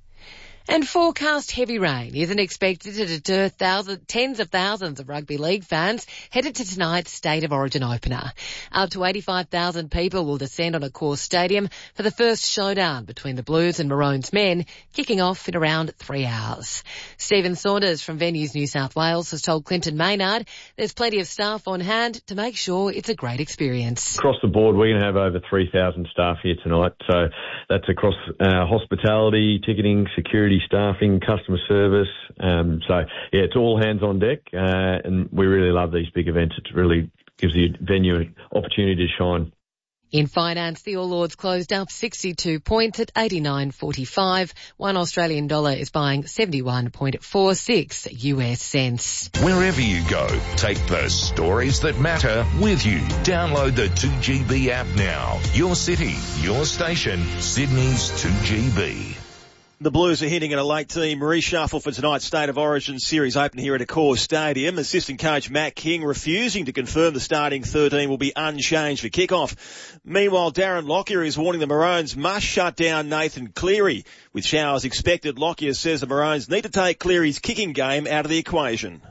And forecast heavy rain isn't expected to deter thousands, tens of thousands of rugby league fans headed to tonight's State of Origin opener. Up to eighty-five thousand people will descend on a core stadium for the first showdown between the Blues and Maroons men, kicking off in around three hours. Stephen Saunders from Venues New South Wales has told Clinton Maynard there's plenty of staff on hand to make sure it's a great experience. Across the board, we're going to have over three thousand staff here tonight. So that's across uh, hospitality, ticketing, security, staffing, customer service. Um, so, yeah, it's all hands on deck, uh, and we really love these big events. It really gives the venue an opportunity to shine. In finance, the All Ords closed up sixty-two points at eighty-nine forty-five. One Australian dollar is buying seventy-one point four six U S cents. Wherever you go, take the stories that matter with you. Download the two G B app now. Your city, your station, Sydney's two G B. The Blues are hinting at a late team reshuffle for tonight's State of Origin series open here at Accor Stadium. Assistant coach Matt King refusing to confirm the starting thirteen will be unchanged for kickoff. Meanwhile, Darren Lockyer is warning the Maroons must shut down Nathan Cleary. With showers expected, Lockyer says the Maroons need to take Cleary's kicking game out of the equation.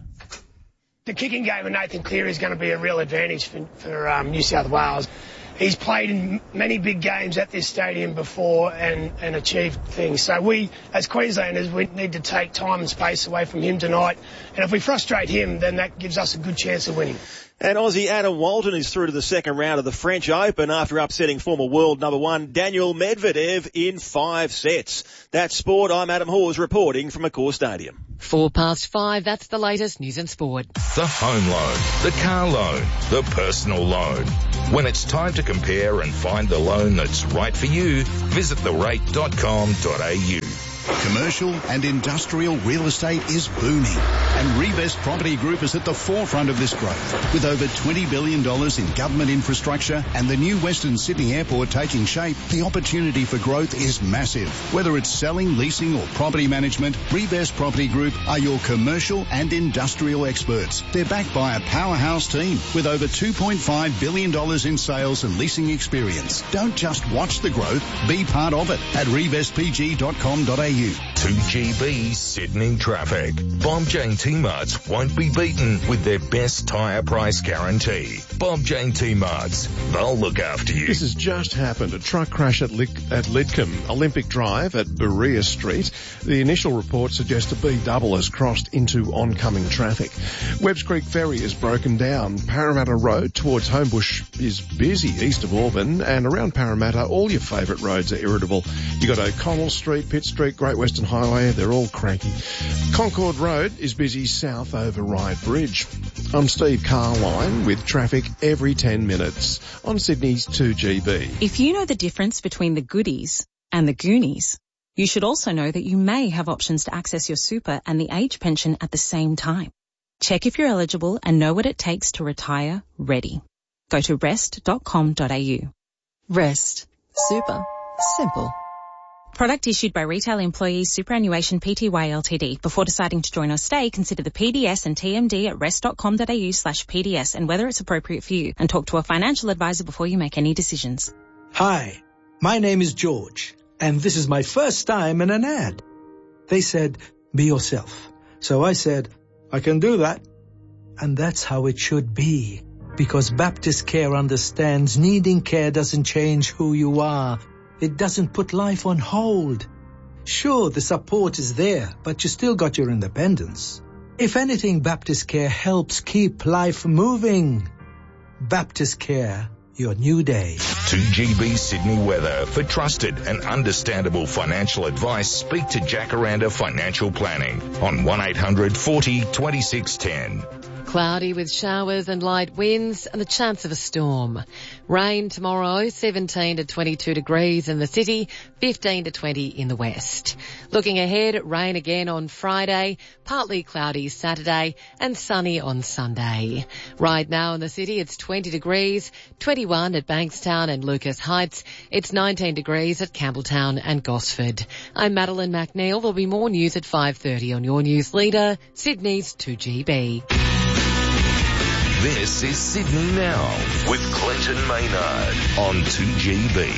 The kicking game of Nathan Cleary is going to be a real advantage for, for um, New South Wales. He's played in many big games at this stadium before and, and achieved things. So we, as Queenslanders, we need to take time and space away from him tonight. And if we frustrate him, then that gives us a good chance of winning. And Aussie Adam Walton is through to the second round of the French Open after upsetting former world number one Daniel Medvedev in five sets. That's sport. I'm Adam Hawes reporting from Accor Stadium. Four past five, that's the latest news and sport. The home loan, the car loan, the personal loan. When it's time to compare and find the loan that's right for you, visit the rate dot com dot a u. Commercial and industrial real estate is booming, and Revest Property Group is at the forefront of this growth. With over twenty billion dollars in government infrastructure and the new Western Sydney Airport taking shape, the opportunity for growth is massive. Whether it's selling, leasing or property management, Revest Property Group are your commercial and industrial experts. They're backed by a powerhouse team with over two point five billion dollars in sales and leasing experience. Don't just watch the growth, be part of it at revest p g dot com dot a u. two G B Sydney traffic. Bob Jane T-Marts won't be beaten with their best tyre price guarantee. Bob Jane T-Marts, they'll look after you. This has just happened. A truck crash at, Lic- at Lidcombe, Olympic Drive at Berea Street. The initial report suggests a B double has crossed into oncoming traffic. Webbs Creek Ferry is broken down. Parramatta Road towards Homebush is busy east of Auburn, and around Parramatta all your favourite roads are irritable. You got O'Connell Street, Pitt Street, Great Western Highway, they're all cranky. Concord Road is busy south over Ryde Bridge. I'm Steve Carline with traffic every ten minutes on Sydney's two G B. If you know the difference between the goodies and the Goonies, you should also know that you may have options to access your super and the age pension at the same time. Check if you're eligible and know what it takes to retire ready. Go to rest dot com dot a u. Rest. Super. Simple. Product issued by Retail Employees Superannuation Pty Ltd. Before deciding to join or stay, consider the P D S and T M D at rest dot com dot a u slash P D S and whether it's appropriate for you, and talk to a financial advisor before you make any decisions. Hi, my name is George, and this is my first time in an ad. They said, be yourself. So I said, I can do that. And that's how it should be, because Baptist Care understands needing care doesn't change who you are. It doesn't put life on hold. Sure, the support is there, but you still got your independence. If anything, Baptist Care helps keep life moving. Baptist Care, your new day. two G B Sydney weather. For trusted and understandable financial advice, speak to Jacaranda Financial Planning on one eight hundred forty twenty-six ten. Cloudy with showers and light winds and the chance of a storm. Rain tomorrow, seventeen to twenty-two degrees in the city, fifteen to twenty in the west. Looking ahead, rain again on Friday, partly cloudy Saturday and sunny on Sunday. Right now in the city, it's twenty degrees, twenty-one at Bankstown and Lucas Heights. It's nineteen degrees at Campbelltown and Gosford. I'm Madeline McNeil. There'll be more news at five thirty on your news leader, Sydney's two G B. This is Sydney Now with Clinton Maynard on two G B.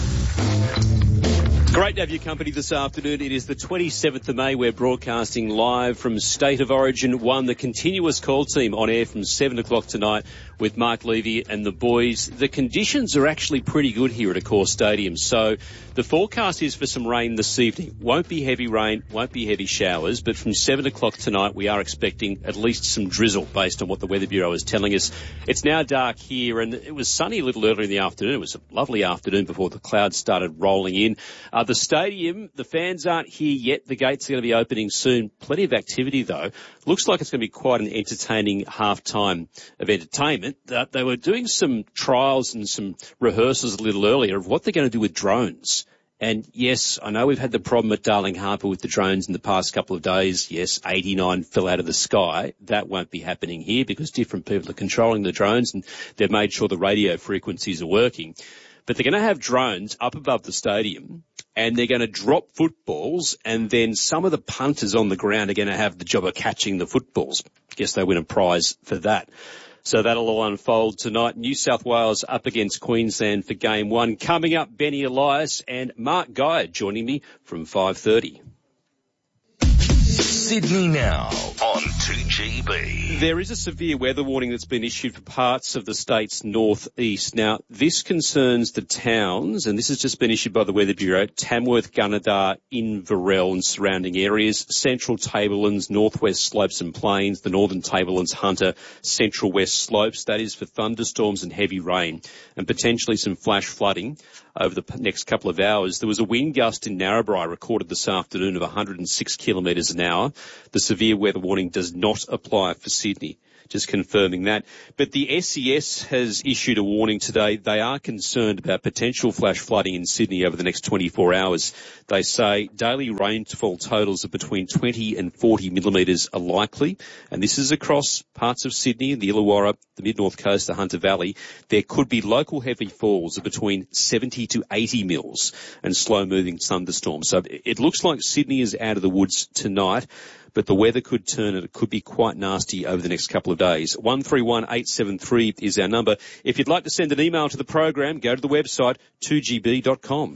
Great to have your company this afternoon. It is the twenty-seventh of May. We're broadcasting live from State of Origin one, the continuous call team on air from seven o'clock tonight with Mark Levy and the boys. The conditions are actually pretty good here at Accor Stadium. So the forecast is for some rain this evening. Won't be heavy rain, won't be heavy showers, but from seven o'clock tonight we are expecting at least some drizzle based on what the Weather Bureau is telling us. It's now dark here and it was sunny a little earlier in the afternoon. It was a lovely afternoon before the clouds started rolling in. Uh, the stadium, the fans aren't here yet. The gates are going to be opening soon. Plenty of activity though. Looks like it's going to be quite an entertaining half-time of entertainment. Uh, they were doing some trials and some rehearsals a little earlier of what they're going to do with drones. And yes, I know we've had the problem at Darling Harbour with the drones in the past couple of days. Yes, eighty-nine fell out of the sky. That won't be happening here because different people are controlling the drones and they've made sure the radio frequencies are working. but they're going to have drones up above the stadium, and they're going to drop footballs, and then some of the punters on the ground are going to have the job of catching the footballs. I guess they win a prize for that. So that'll all unfold tonight. New South Wales up against Queensland for game one. Coming up, Benny Elias and Mark Guy joining me from five thirty. Sydney Now on two G B. There is a severe weather warning that's been issued for parts of the state's northeast. Now, this concerns the towns, and this has just been issued by the Weather Bureau, Tamworth, Gunnedah, Inverell and surrounding areas, Central Tablelands, Northwest Slopes and Plains, the Northern Tablelands, Hunter, Central West Slopes. That is for thunderstorms and heavy rain, and potentially some flash flooding over the next couple of hours. There was a wind gust in Narrabri recorded this afternoon of one hundred six kilometres an hour. The severe weather warning does not apply for Sydney. Just confirming that. But the S E S has issued a warning today. They are concerned about potential flash flooding in Sydney over the next twenty-four hours. They say daily rainfall totals of between twenty and forty millimetres are likely. And this is across parts of Sydney, the Illawarra, the Mid-North Coast, the Hunter Valley. There could be local heavy falls of between seventy to eighty mils and slow-moving thunderstorms. So it looks like Sydney is out of the woods tonight, but the weather could turn and it could be quite nasty over the next couple of days. one three one eight seven three is our number. If you'd like to send an email to the program, go to the website two G B dot com.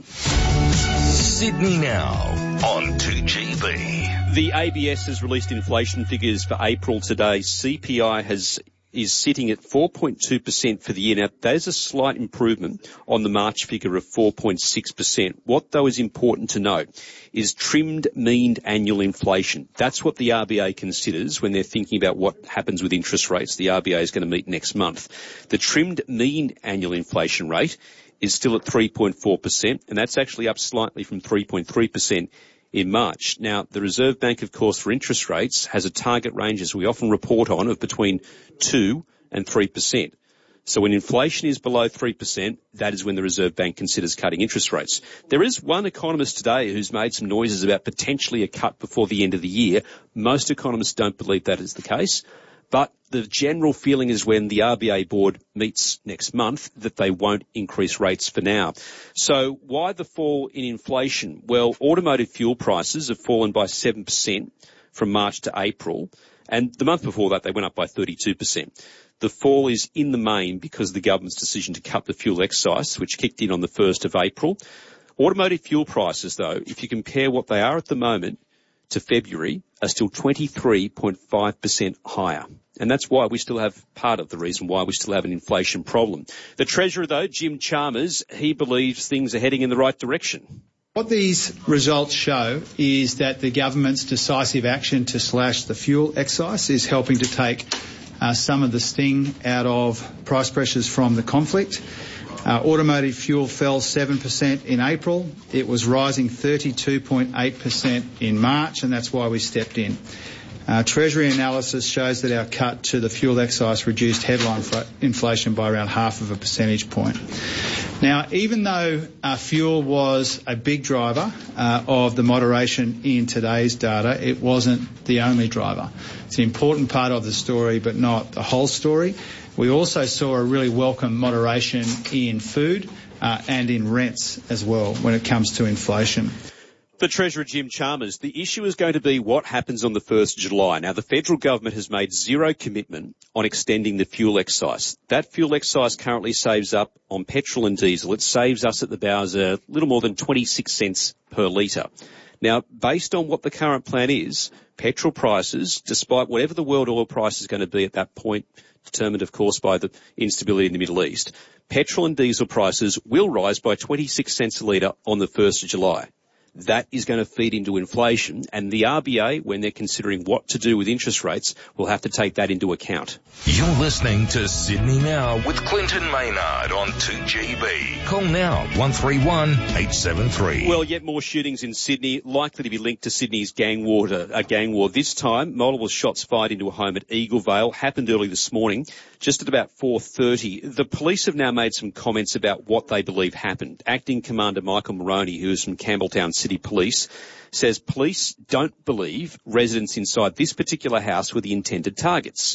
Sydney Now on two G B. The A B S has released inflation figures for April today. C P I has is sitting at four point two percent for the year. Now, that is a slight improvement on the March figure of four point six percent. What, though, is important to note is trimmed mean annual inflation. That's what the R B A considers when they're thinking about what happens with interest rates. The R B A is going to meet next month. The trimmed mean annual inflation rate is still at three point four percent, and that's actually up slightly from three point three percent in March. Now, the Reserve Bank, of course, for interest rates has a target range, as we often report on, of between two and three percent. So when inflation is below three percent, that is when the Reserve Bank considers cutting interest rates. There is one economist today who's made some noises about potentially a cut before the end of the year. Most economists don't believe that is the case. But the general feeling is when the R B A board meets next month that they won't increase rates for now. So why the fall in inflation? Well, automotive fuel prices have fallen by seven percent from March to April. And the month before that, they went up by thirty-two percent. The fall is in the main because of the government's decision to cut the fuel excise, which kicked in on the first of April. Automotive fuel prices, though, if you compare what they are at the moment to February, are still twenty-three point five percent higher. And that's why we still have, part of the reason why we still have an inflation problem. The Treasurer, though, Jim Chalmers, he believes things are heading in the right direction. What these results show is that the government's decisive action to slash the fuel excise is helping to take uh, some of the sting out of price pressures from the conflict. Uh, automotive fuel fell seven percent in April. It was rising thirty-two point eight percent in March, and that's why we stepped in. Uh, Treasury analysis shows that our cut to the fuel excise reduced headline fl- inflation by around half of a percentage point. Now, even though uh, fuel was a big driver uh, of the moderation in today's data, it wasn't the only driver. It's an important part of the story, but not the whole story. We also saw a really welcome moderation in food uh, and in rents as well when it comes to inflation. The Treasurer, Jim Chalmers, the issue is going to be what happens on the first of July. Now, the federal government has made zero commitment on extending the fuel excise. That fuel excise currently saves up on petrol and diesel. It saves us at the Bowser a little more than twenty-six cents per litre. Now, based on what the current plan is, petrol prices, despite whatever the world oil price is going to be at that point, determined, of course, by the instability in the Middle East, petrol and diesel prices will rise by twenty-six cents a litre on the first of July. That is going to feed into inflation, and the R B A, when they're considering what to do with interest rates, will have to take that into account. You're listening to Sydney Now with Clinton Maynard on two G B. Call now, one three one eight seven three. Well, yet more shootings in Sydney, likely to be linked to Sydney's gang war, a gang war. This time, multiple shots fired into a home at Eaglevale, happened early this morning, just at about four thirty. The police have now made some comments about what they believe happened. Acting Commander Michael Moroney, who is from Campbelltown City Police, says police don't believe residents inside this particular house were the intended targets.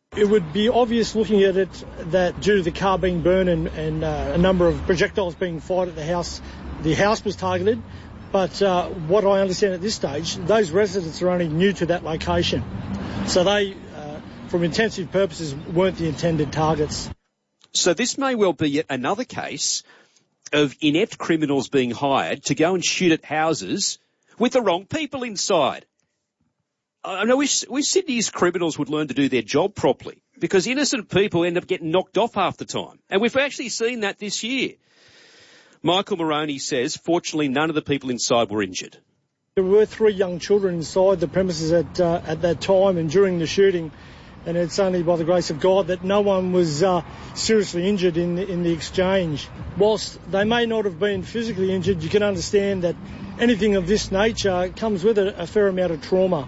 It would be obvious looking at it that due to the car being burned and, and uh, a number of projectiles being fired at the house, the house was targeted. But uh, what I understand at this stage, those residents are only new to that location. So they, uh, from intensive purposes, weren't the intended targets. So this may well be yet another case of inept criminals being hired to go and shoot at houses with the wrong people inside. I know wish, wish Sydney's criminals would learn to do their job properly, because innocent people end up getting knocked off half the time. And we've actually seen that this year. Michael Moroney says, fortunately, none of the people inside were injured. There were three young children inside the premises at uh, at that time and during the shooting, and it's only by the grace of God that no one was uh, seriously injured in the, in the exchange. Whilst they may not have been physically injured, you can understand that anything of this nature comes with it a fair amount of trauma.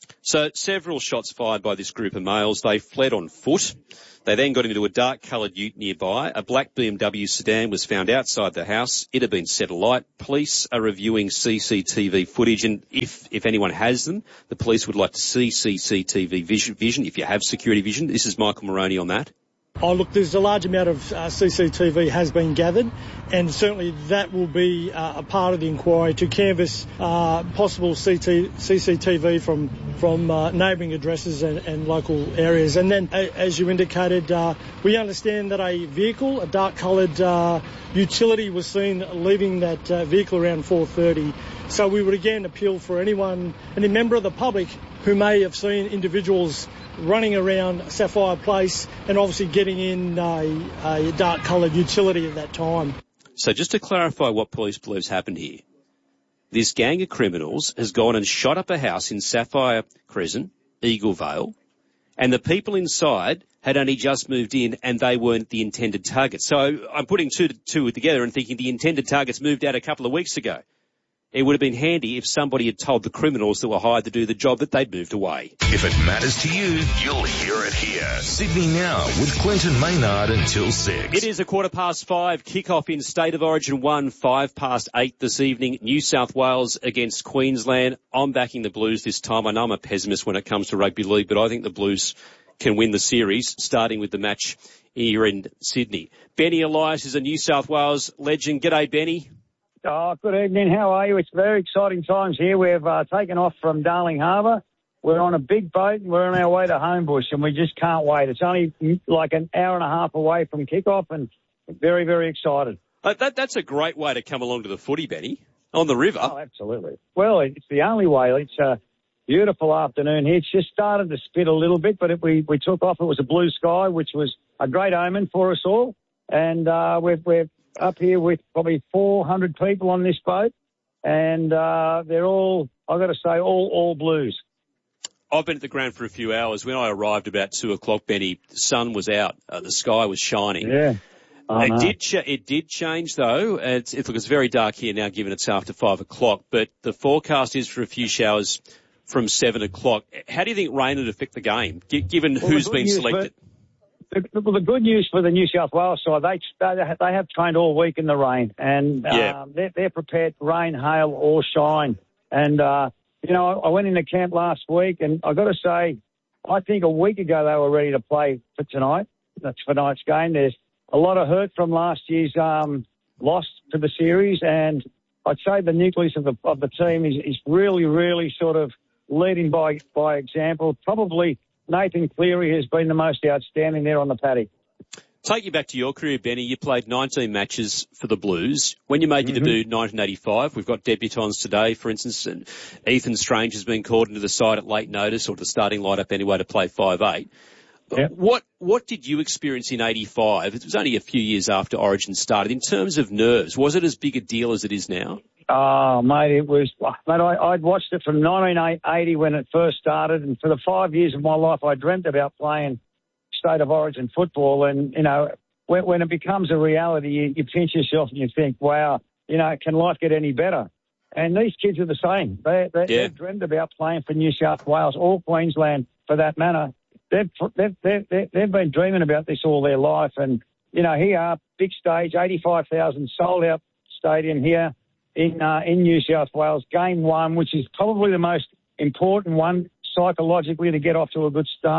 So several shots fired by this group of males. They fled on foot. They then got into a dark-coloured ute nearby. A black B M W sedan was found outside the house. It had been set alight. Police are reviewing C C T V footage, and if, if anyone has them, the police would like to see C C T V vision, vision if you have security vision. This is Michael Moroney on that. Oh, look, there's a large amount of uh, C C T V has been gathered, and certainly that will be uh, a part of the inquiry to canvass uh, possible C C T V from from uh, neighbouring addresses and, and local areas. And then, a, as you indicated, uh, we understand that a vehicle, a dark-coloured uh, utility, was seen leaving that uh, vehicle around four thirty. So we would again appeal for anyone, any member of the public who may have seen individuals running around Sapphire Place and obviously getting in a, a dark-coloured utility at that time. So just to clarify what police believes happened here, this gang of criminals has gone and shot up a house in Sapphire Crescent, Eagle Vale, and the people inside had only just moved in and they weren't the intended targets. So I'm putting two, two together and thinking the intended targets moved out a couple of weeks ago. It would have been handy if somebody had told the criminals that were hired to do the job that they'd moved away. If it matters to you, you'll hear it here. Sydney Now with Clinton Maynard until six. It is a quarter past five. Kick-off in State of Origin one, five past eight this evening. New South Wales against Queensland. I'm backing the Blues this time. I know I'm a pessimist when it comes to rugby league, but I think the Blues can win the series, starting with the match here in Sydney. Benny Elias is a New South Wales legend. G'day, Benny. Oh, good evening. How are you? It's very exciting times here. We've uh, taken off from Darling Harbour. We're on a big boat and we're on our way to Homebush, and we just can't wait. It's only like an hour and a half away from kick-off, and very, very excited. Uh, that, that's a great way to come along to the footy, Benny, on the river. Oh, absolutely. Well, it's the only way. It's a beautiful afternoon here. It's just started to spit a little bit, but it, we, we took off. It was a blue sky, which was a great omen for us all. And uh, we've, we're up here with probably four hundred people on this boat, and uh, they're all, I've got to say, all all Blues. I've been at the ground for a few hours. When I arrived about two o'clock, Benny, the sun was out, uh, the sky was shining. Yeah. Oh, it no. did ch- it did change though. It's, it, look, it's very dark here now, given it's after five o'clock. But the forecast is for a few showers from seven o'clock. How do you think rain would affect the game, g- given well, who's been selected? For, the, well, the good news for the New South Wales side, they they, they have trained all week in the rain, and yeah. um, they're, they're prepared rain, hail, or shine. And uh, you know, I went into camp last week, and I've got to say, I think a week ago they were ready to play for tonight. That's for tonight's game. There's a lot of hurt from last year's um, loss to the series, and I'd say the nucleus of the of the team is, is really, really sort of leading by by example. Probably Nathan Cleary has been the most outstanding there on the paddock. Take you back to your career, Benny. You played nineteen matches for the Blues. When you made your mm-hmm. debut in nineteen eighty-five, we've got debutants today, for instance, and Ethan Strange has been called into the side at late notice, or the starting lineup anyway, to play five eight. Yep. What what did you experience in eighty-five? It was only a few years after Origin started. In terms of nerves, was it as big a deal as it is now? Oh, mate, it was. Mate, I, I'd watched it from nineteen eighty when it first started, and for the five years of my life, I dreamt about playing State of Origin football. And you know, when, when it becomes a reality, you, you pinch yourself and you think, "Wow, you know, can life get any better?" And these kids are the same. They, they, yeah. They've dreamed about playing for New South Wales or Queensland, for that matter. They've, they've, they've, they've been dreaming about this all their life. And, you know, here, big stage, eighty-five thousand sold out stadium here in uh, in New South Wales. Game one, which is probably the most important one psychologically to get off to a good start.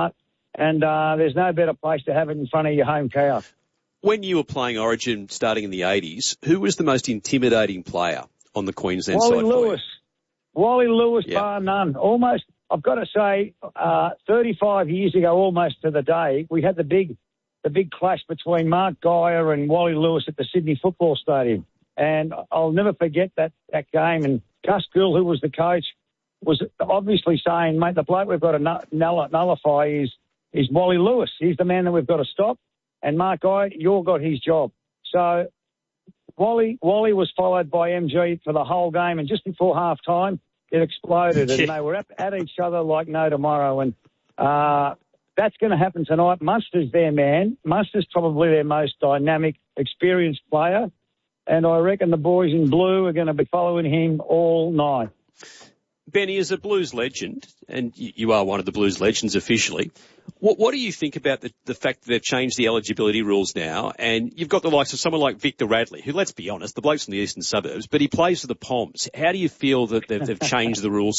and uh, there's no better place to have it in front of your home crowd. When you were playing Origin starting in the eighties, who was the most intimidating player on the Queensland Wally side? Lewis. Wally Lewis, Yep. bar none. Almost, I've got to say, uh, thirty-five years ago, almost to the day, we had the big, the big clash between Mark Geyer and Wally Lewis at the Sydney Football Stadium. And I'll never forget that, that game. And Gus Gill, who was the coach, was obviously saying, mate, the bloke we've got to null- nullify is, is Wally Lewis. He's the man that we've got to stop. And Mark Geyer, you've got his job. So Wally Wally was followed by M G for the whole game, and just before half-time, it exploded, and they were at, at each other like no tomorrow. And uh, that's going to happen tonight. Munster's their man. Munster's probably their most dynamic, experienced player, and I reckon the boys in blue are going to be following him all night. Benny, as a Blues legend, and you are one of the Blues legends officially, what, what do you think about the, the fact that they've changed the eligibility rules now, and you've got the likes of someone like Victor Radley, who, let's be honest, the bloke's from the eastern suburbs, but he plays for the Poms. How do you feel that they've, they've changed the rules